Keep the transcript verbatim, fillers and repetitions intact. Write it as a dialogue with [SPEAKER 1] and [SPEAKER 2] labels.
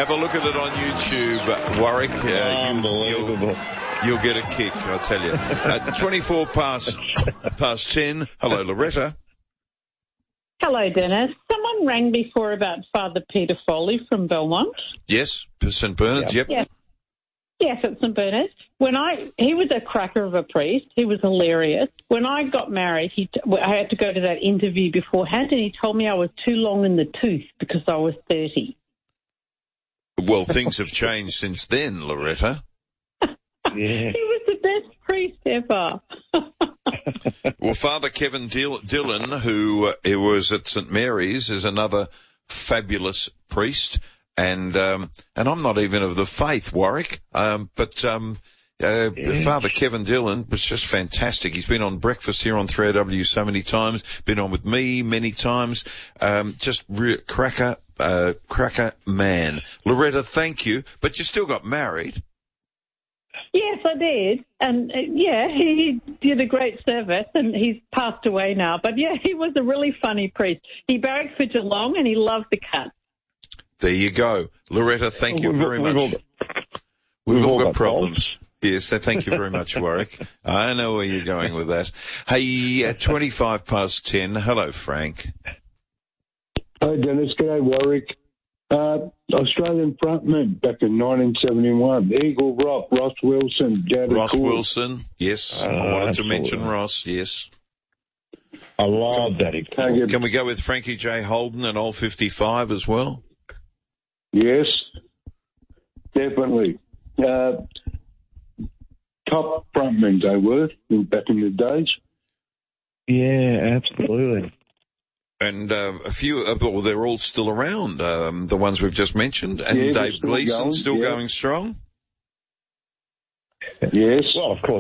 [SPEAKER 1] Have a look at it on YouTube, Warwick. Uh,
[SPEAKER 2] Unbelievable.
[SPEAKER 1] You'll, you'll get a kick, I tell you. Uh, twenty-four past, past ten. Hello, Loretta.
[SPEAKER 3] Hello, Dennis. Someone rang before about Father Peter Foley from Belmont.
[SPEAKER 1] Yes, Saint Bernard's, yep.
[SPEAKER 3] Yes. Yes, at Saint Bernard's. When I, he was a cracker of a priest. He was hilarious. When I got married, he, t- I had to go to that interview beforehand, and he told me I was too long in the tooth because I was thirty.
[SPEAKER 1] Well, things have changed since then, Loretta.
[SPEAKER 2] Yeah.
[SPEAKER 3] He was the best priest ever.
[SPEAKER 1] Well, Father Kevin Dil- Dillon, who, uh, who was at Saint Mary's, is another fabulous priest. And, um, and I'm not even of the faith, Warwick. Um, but, um, uh,
[SPEAKER 2] Yeah.
[SPEAKER 1] Father Kevin Dillon was just fantastic. He's been on breakfast here on three A W so many times, been on with me many times. Um, just re- cracker, uh, cracker man. Loretta, thank you. But you still got married.
[SPEAKER 3] Yes, I did. And, uh, yeah, he, he did a great service, and he's passed away now. But, yeah, he was a really funny priest. He barracked for Geelong, and he loved the cut.
[SPEAKER 1] There you go. Loretta, thank you
[SPEAKER 2] We've-
[SPEAKER 1] very
[SPEAKER 2] we've
[SPEAKER 1] much.
[SPEAKER 2] all got-
[SPEAKER 1] We've,
[SPEAKER 2] we've
[SPEAKER 1] all,
[SPEAKER 2] all
[SPEAKER 1] got,
[SPEAKER 2] got
[SPEAKER 1] problems. Yes, so thank you very much, Warwick. I know where you're going with that. Hey, at twenty-five past ten, hello, Frank.
[SPEAKER 4] Hi, Dennis. G'day, Warwick. Uh, Australian frontman back in nineteen seventy-one. Eagle Rock, Ross Wilson, Dad
[SPEAKER 1] Ross
[SPEAKER 4] Cool.
[SPEAKER 1] Wilson, yes.
[SPEAKER 2] Uh,
[SPEAKER 1] I wanted to
[SPEAKER 2] absolutely.
[SPEAKER 1] mention Ross, yes.
[SPEAKER 2] I love that.
[SPEAKER 4] Can't get-
[SPEAKER 1] Can we go with Frankie J. Holden and Old fifty-five as well?
[SPEAKER 4] Yes, definitely. Uh, top frontmen they were back in the days.
[SPEAKER 2] Yeah, absolutely.
[SPEAKER 1] And uh, a few, of well, they're all still around, um, the ones we've just mentioned. And
[SPEAKER 4] Yeah, they're
[SPEAKER 1] Dave
[SPEAKER 4] still
[SPEAKER 1] Gleason
[SPEAKER 4] going,
[SPEAKER 1] still
[SPEAKER 4] yeah.
[SPEAKER 1] going strong?
[SPEAKER 4] Yes.
[SPEAKER 2] Well, of course.